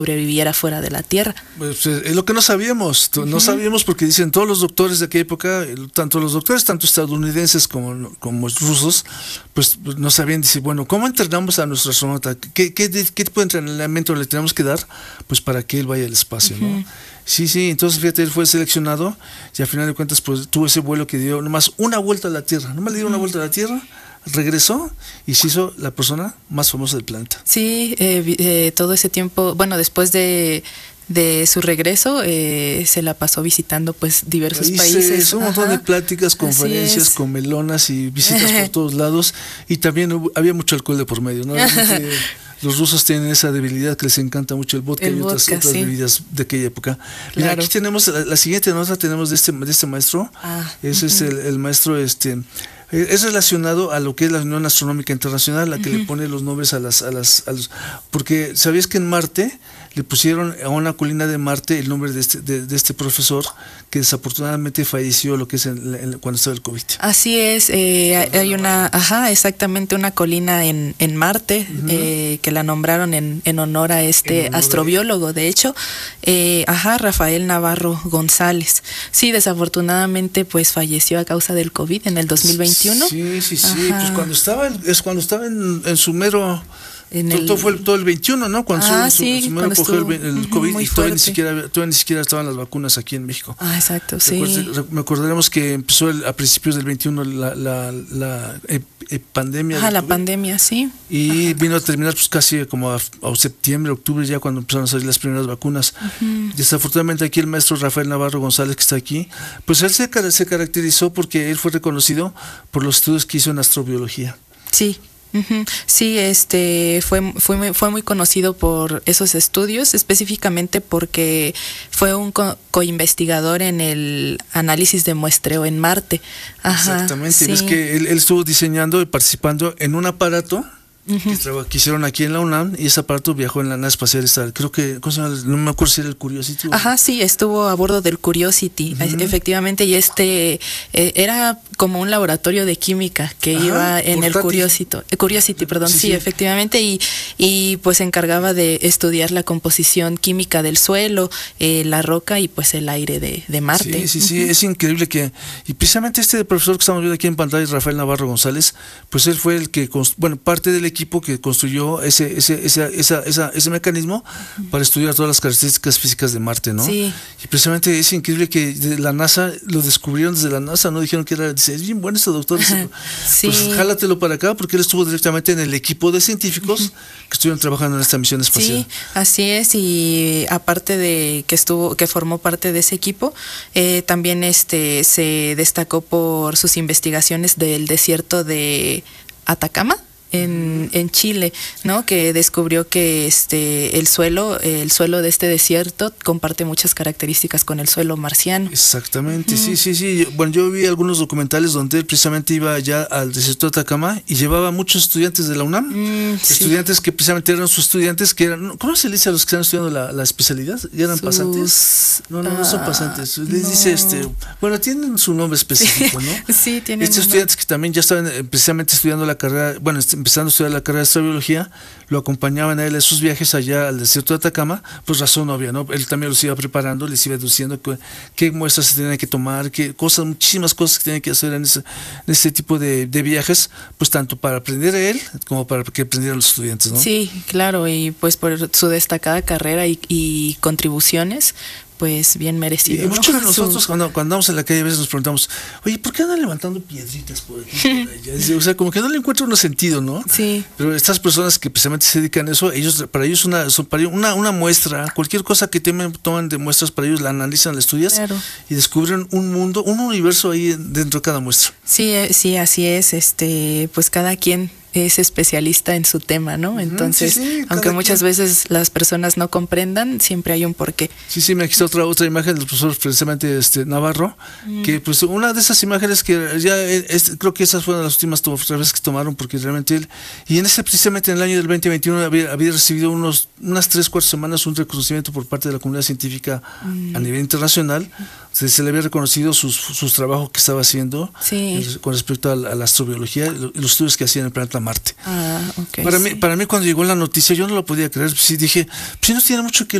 sobreviviera fuera de la Tierra. Pues, es lo que no sabíamos, no sabíamos porque dicen todos los doctores de aquella época, tanto los doctores, tanto estadounidenses como rusos, pues no sabían, dice, bueno, ¿cómo entrenamos a nuestro astronauta? ¿Qué tipo de entrenamiento le tenemos que dar? Pues para que él vaya al espacio, ¿no? Sí, entonces fíjate, él fue seleccionado y al final de cuentas pues tuvo ese vuelo que dio nomás una vuelta a la Tierra, nomás le dio una vuelta a la Tierra, regresó y se hizo la persona más famosa del planeta. Sí, todo ese tiempo, bueno, después de su regreso, se la pasó visitando pues diversos países. Un montón de pláticas, conferencias, comelonas y visitas por todos lados, y también había mucho alcohol de por medio, ¿no? Los rusos tienen esa debilidad que les encanta mucho el vodka y otras bebidas de aquella época. Mira, aquí tenemos la siguiente nota, tenemos de este maestro. Ese es el maestro, es relacionado a lo que es la Unión Astronómica Internacional, la que le pone los nombres a los, porque sabías que en Marte le pusieron a una colina de Marte el nombre de este profesor que desafortunadamente falleció lo que es cuando estaba el COVID. Así es, hay exactamente una colina en Marte que la nombraron en honor a este astrobiólogo, de hecho, Rafael Navarro González. Sí, desafortunadamente pues falleció a causa del COVID en el 2021. Sí, pues cuando estaba en su mero... Fue todo el 21, ¿no? Cuando su mero cogió el COVID y todavía ni siquiera estaban las vacunas aquí en México. Exacto, sí. Me acordaremos que empezó a principios del 21 la pandemia. La pandemia, sí. Y vino a terminar pues casi como a septiembre, octubre, ya cuando empezaron a salir las primeras vacunas. Desafortunadamente aquí el maestro Rafael Navarro González, que está aquí, pues él se caracterizó porque él fue reconocido por los estudios que hizo en astrobiología. Sí. Sí, fue muy conocido por esos estudios, específicamente porque fue un coinvestigador en el análisis de muestreo en Marte. Exactamente, ves que él estuvo diseñando y participando en un aparato que hicieron aquí en la UNAM, y ese aparato viajó en la nave espacial, creo que, no me acuerdo si era el Curiosity. Sí, estuvo a bordo del Curiosity, efectivamente, y era como un laboratorio de química que iba en el Curiosity, sí, efectivamente, y pues se encargaba de estudiar la composición química del suelo, la roca y pues el aire de Marte. Sí, es increíble y precisamente este profesor que estamos viendo aquí en pantalla, Rafael Navarro González, pues él fue el que, parte del equipo que construyó ese mecanismo para estudiar todas las características físicas de Marte, ¿no? Sí. Y precisamente es increíble que de la NASA lo descubrieron desde la NASA, ¿no? Dijeron que es bien bueno este doctor. Pues jálatelo para acá, porque él estuvo directamente en el equipo de científicos que estuvieron trabajando en esta misión espacial. Sí, así es, y aparte de que formó parte de ese equipo, también se destacó por sus investigaciones del desierto de Atacama en Chile, ¿no? Que descubrió que el suelo de este desierto comparte muchas características con el suelo marciano. Exactamente, sí. Bueno, yo vi algunos documentales donde él precisamente iba ya al desierto de Atacama y llevaba muchos estudiantes de la UNAM, estudiantes que precisamente eran sus estudiantes que eran, ¿cómo se le dice a los que están estudiando la especialidad? ¿Ya eran pasantes? No son pasantes. Les dice bueno, tienen su nombre específico, ¿no? Sí, tienen. Estos estudiantes que también ya estaban precisamente estudiando la carrera, bueno, empezando a estudiar la carrera de astrobiología, lo acompañaban a él en sus viajes allá al desierto de Atacama, pues razón obvia, ¿no? Él también los iba preparando, les iba diciendo qué muestras se tenían que tomar, muchísimas cosas que tenían que hacer en ese tipo de viajes, pues tanto para aprender a él como para que aprendieran los estudiantes, ¿no? Sí, claro, y pues por su destacada carrera y contribuciones, pues bien merecido. Y muchos de nosotros cuando andamos en la calle a veces nos preguntamos, oye, ¿por qué andan levantando piedritas por aquí? Por allá? O sea, como que no le encuentro un sentido, ¿no? Sí. Pero estas personas que precisamente se dedican a eso, para ellos una muestra, cualquier cosa que toman de muestras, para ellos la analizan, la estudian, claro, y descubren un mundo, un universo ahí dentro de cada muestra. Sí, así es. Pues cada quien es especialista en su tema, ¿no? Entonces, aunque muchas veces las personas no comprendan, siempre hay un porqué. Sí, me aquí está otra imagen del profesor precisamente Navarro, que pues una de esas imágenes que ya creo que esas fueron las últimas veces que tomaron, porque realmente él, y precisamente en el año del 2021 había recibido unas 3-4 semanas un reconocimiento por parte de la comunidad científica a nivel internacional. Se le había reconocido sus trabajos que estaba haciendo con respecto a la astrobiología y los estudios que hacía en el planeta Marte. Okay, para mí cuando llegó la noticia yo no lo podía creer, sí dije, pues no tiene mucho que